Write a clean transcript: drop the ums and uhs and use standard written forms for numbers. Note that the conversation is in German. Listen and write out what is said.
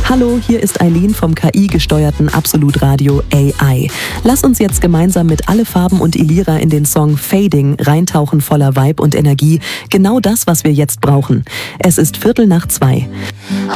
Hallo, hier ist Eileen vom KI-gesteuerten Absolut-Radio AI. Lass uns jetzt gemeinsam mit Alle Farben und Elira in den Song Fading reintauchen, voller Vibe und Energie. Genau das, was wir jetzt brauchen. Es ist 1:45.